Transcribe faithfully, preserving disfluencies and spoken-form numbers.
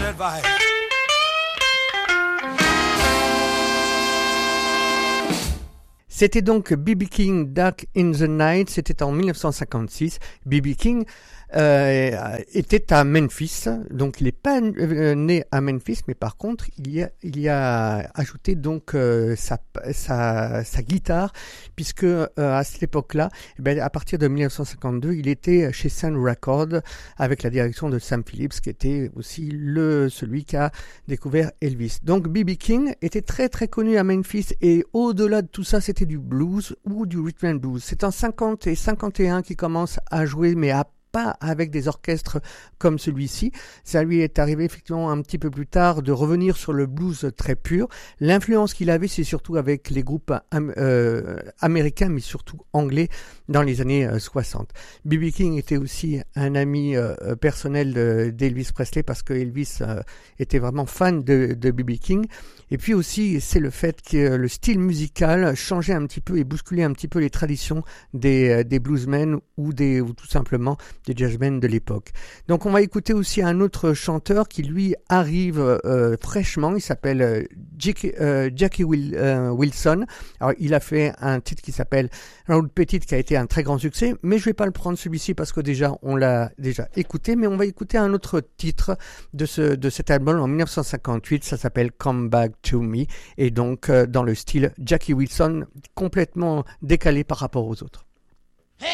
advice. C'était donc B B King, Dark in the Night, c'était en dix-neuf cent cinquante-six. B B King euh, était à Memphis, donc il n'est pas euh, né à Memphis, mais par contre il y a, il y a ajouté donc euh, sa, sa, sa guitare, puisque euh, à cette époque-là, eh bien, à partir de dix-neuf cent cinquante-deux, il était chez Sun Records avec la direction de Sam Phillips, qui était aussi le celui qui a découvert Elvis. Donc B B King était très très connu à Memphis, et au-delà de tout ça, c'était du blues ou du rhythm and blues. C'est en cinquante et cinquante et un qu'il commence à jouer, mais à pas avec des orchestres comme celui-ci. Ça lui est arrivé effectivement un petit peu plus tard de revenir sur le blues très pur. L'influence qu'il avait, c'est surtout avec les groupes am- euh, américains, mais surtout anglais, dans les années euh, soixante. B B King était aussi un ami euh, personnel de, d'Elvis Presley, parce que Elvis euh, était vraiment fan de, de B B King. Et puis aussi, c'est le fait que le style musical changeait un petit peu et bousculait un petit peu les traditions des, des bluesmen ou, des, ou tout simplement des jazzmen de l'époque. Donc on va écouter aussi un autre chanteur qui lui arrive euh, fraîchement, il s'appelle euh, Jackie, euh, Jackie Will, euh, Wilson. Alors il a fait un titre qui s'appelle Raoul Petit, qui a été un très grand succès, mais je vais pas le prendre celui-ci parce que déjà on l'a déjà écouté, mais on va écouter un autre titre de, ce, de cet album en dix-neuf cent cinquante-huit, ça s'appelle Come Back to Me, et donc euh, dans le style Jackie Wilson, complètement décalé par rapport aux autres.